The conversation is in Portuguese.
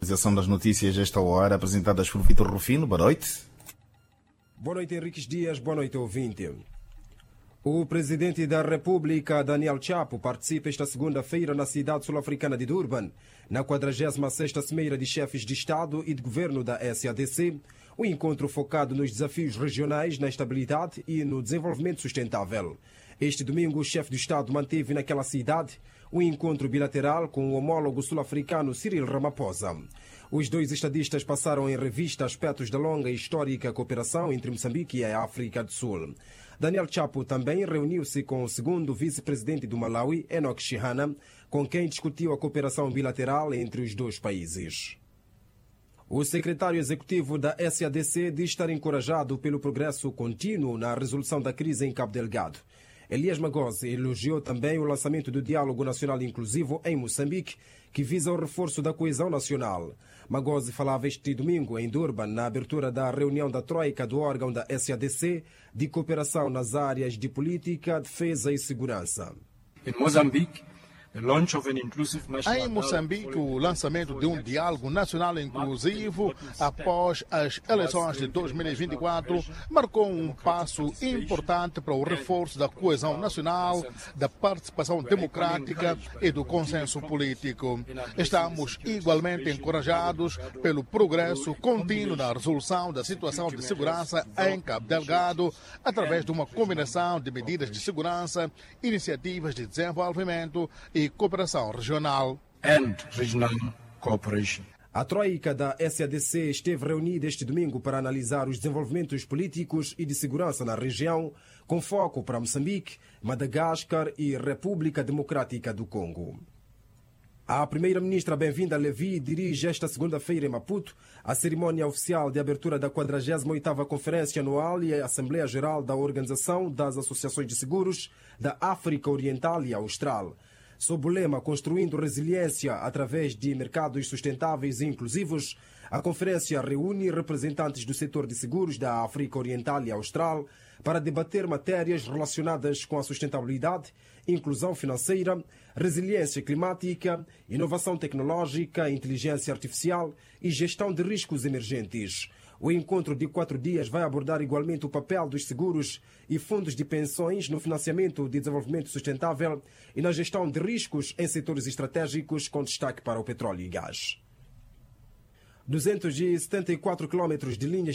Atualização das notícias esta hora, apresentadas por Vitor Rufino. Boa noite. Boa noite, Henriques Dias. Boa noite, ouvinte. O presidente da República, Daniel Chapo, participa esta segunda-feira na cidade sul-africana de Durban, na 46ª Cimeira de Chefes de Estado e de Governo da SADC, um encontro focado nos desafios regionais, na estabilidade e no desenvolvimento sustentável. Este domingo, o chefe de Estado manteve naquela cidade um encontro bilateral com o homólogo sul-africano Cyril Ramaphosa. Os dois estadistas passaram em revista aspectos da longa e histórica cooperação entre Moçambique e a África do Sul. Daniel Chapo também reuniu-se com o segundo vice-presidente do Malawi, Enoch Chihana, com quem discutiu a cooperação bilateral entre os dois países. O secretário executivo da SADC diz estar encorajado pelo progresso contínuo na resolução da crise em Cabo Delgado. Elias Magosi elogiou também o lançamento do Diálogo Nacional Inclusivo em Moçambique, que visa o reforço da coesão nacional. Magosi falava este domingo em Durban, na abertura da reunião da Troika do órgão da SADC de cooperação nas áreas de política, defesa e segurança. Em Moçambique, o lançamento de um diálogo nacional inclusivo após as eleições de 2024 marcou um passo importante para o reforço da coesão nacional, da participação democrática e do consenso político. Estamos igualmente encorajados pelo progresso contínuo na resolução da situação de segurança em Cabo Delgado, através de uma combinação de medidas de segurança, iniciativas de desenvolvimento e cooperação regional. A Troika da SADC esteve reunida este domingo para analisar os desenvolvimentos políticos e de segurança na região, com foco para Moçambique, Madagascar e República Democrática do Congo. A primeira-ministra Bem-vinda Levi dirige esta segunda-feira em Maputo a cerimônia oficial de abertura da 48ª Conferência Anual e a Assembleia Geral da Organização das Associações de Seguros da África Oriental e Austral. Sob o lema Construindo Resiliência através de mercados sustentáveis e inclusivos, a conferência reúne representantes do setor de seguros da África Oriental e Austral para debater matérias relacionadas com a sustentabilidade, inclusão financeira, resiliência climática, inovação tecnológica, inteligência artificial e gestão de riscos emergentes. O encontro de 4 dias vai abordar igualmente o papel dos seguros e fundos de pensões no financiamento de desenvolvimento sustentável e na gestão de riscos em setores estratégicos, com destaque para o petróleo e gás. 274 quilómetros de linhas